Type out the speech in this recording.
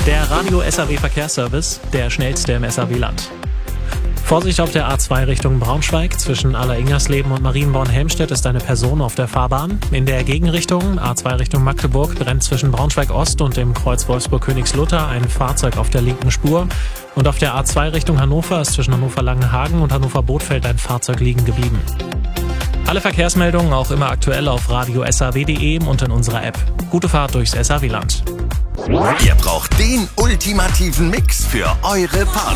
Der Radio SAW Verkehrsservice, der schnellste im SAW-Land. Vorsicht auf der A2 Richtung Braunschweig. Zwischen Aller-Ingersleben und Marienborn-Helmstedt ist eine Person auf der Fahrbahn. In der Gegenrichtung, A2 Richtung Magdeburg, brennt zwischen Braunschweig-Ost und dem Kreuz Wolfsburg-Königslutter ein Fahrzeug auf der linken Spur. Und auf der A2 Richtung Hannover ist zwischen Hannover-Langenhagen und Hannover-Bothfeld ein Fahrzeug liegen geblieben. Alle Verkehrsmeldungen auch immer aktuell auf radio-saw.de und in unserer App. Gute Fahrt durchs SAW-Land. Ihr braucht den ultimativen Mix für eure Party.